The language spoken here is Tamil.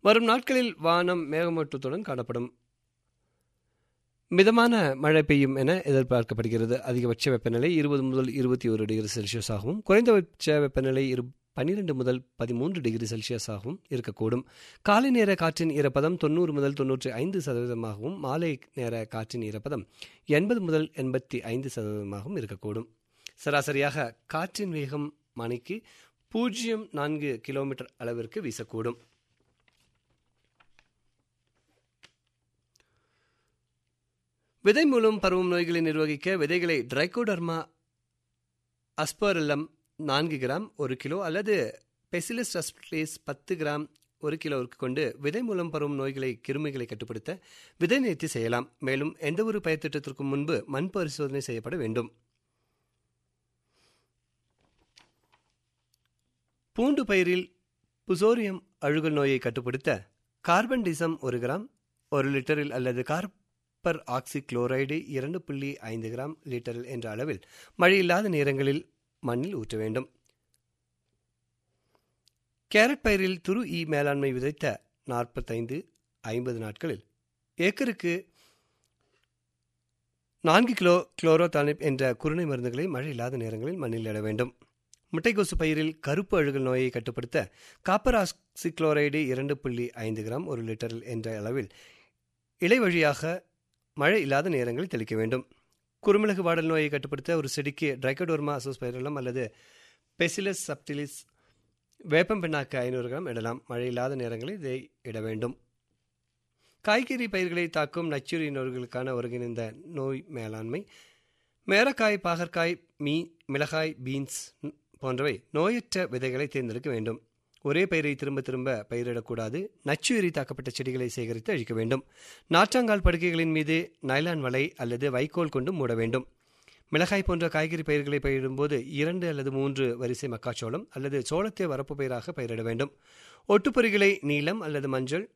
வரும் நாட்களில் வானம் மேகமூட்டத்துடன் காணப்படும். மிதமான மழை பெய்யும் என எதிர்பார்க்கப்படுகிறது. அதிகபட்ச வெப்பநிலை 20 முதல் 21 டிகிரி செல்சியஸ் ஆகவும், குறைந்தபட்ச வெப்பநிலை 12 முதல் 13 டிகிரி செல்சியஸ் ஆகவும் இருக்கக்கூடும். காலை நேர காற்றின் ஈரப்பதம் 90 முதல் 95% மாலை நேர காற்றின் ஈரப்பதம் 80 முதல் 85% இருக்கக்கூடும். சராசரியாக காற்றின் வேகம் மணிக்கு 0.4 கிலோமீட்டர் அளவிற்கு வீசக்கூடும். விதை மூலம் பருவம் நோய்களை நிர்வகிக்க விதைகளை ட்ரைகோடர்மா அஸ்பெரில்லம் 4 கிராம் 1 கிலோ அல்லது பெசிலஸ் சப்டிலிஸ் 10 கிராம் 1 கிலோவிற்கு கொண்டு விதை மூலம் பருவம் நோய்களை கிருமிகளை கட்டுப்படுத்த விதை நேர்த்தி செய்யலாம். மேலும் எந்தவொரு பயிர் திட்டத்திற்கும் முன்பு மண் பரிசோதனை செய்யப்பட வேண்டும். பூண்டு பயிரில் புசோரியம் அழுகல் நோயை கட்டுப்படுத்த கார்பன்டிசம் 1 கிராம் 1 லிட்டரில் அல்லது காப்பர் ஆக்சி குளோரைடு 2.5 கிராம் லிட்டரில் என்ற அளவில் மழை இல்லாத நேரங்களில் மண்ணில் ஊற்ற வேண்டும். கேரட் பயிரில் துரு ஈ மேலாண்மை விதைத்த 45-50 நாட்களில் ஏக்கருக்கு 4 கிலோ குளோரோதானிப் என்ற குருணை மருந்துகளை மழை இல்லாத நேரங்களில் மண்ணில் இட வேண்டும். முட்டைக்கோசு பயிரில் கருப்பு அழுகல் நோயை கட்டுப்படுத்த காப்பர் ஆக்சி குளோரைடு 2.5 கிராம் 1 லிட்டரில் என்ற அளவில் இலை வழியாக மழை இல்லாத நேரங்களில் தெளிக்க வேண்டும். குறுமிளகு வாடல் நோயை கட்டுப்படுத்த ஒரு செடிக்கு ட்ரைகோடர்மா அசோஸ்பைரலம் அல்லது பெசிலஸ் சப்டிலிஸ் வேப்பம் பிண்ணாக்கு 500 கிராம் இடலாம். மழை இல்லாத நேரங்களில் இதை இட வேண்டும். காய்கறி பயிர்களை தாக்கும் நச்சுயிரி நோய்களுக்கான ஒருங்கிணைந்த நோய் மேலாண்மை மேரக்காய், பாகற்காய், மிளகாய், பீன்ஸ் போன்றவை நோயற்ற விதைகளை தேர்ந்தெடுக்க வேண்டும். ஒரே பயிரை திரும்ப திரும்ப பயிரிடக்கூடாது. நச்சுயிரி தாக்கப்பட்ட செடிகளை சேகரித்து அழிக்க வேண்டும். நாற்றாங்கால் படுக்கைகளின் மீது நைலான் வலை அல்லது வைக்கோல் கொண்டு மூட வேண்டும். மிளகாய் போன்ற காய்கறி பயிர்களை பயிரிடும்போது 2 அல்லது 3 வரிசை மக்காச்சோளம் அல்லது சோளத்தை வரப்பு பயிராக பயிரிட வேண்டும். ஒட்டுப்பொறிகளை நீலம் அல்லது மஞ்சள்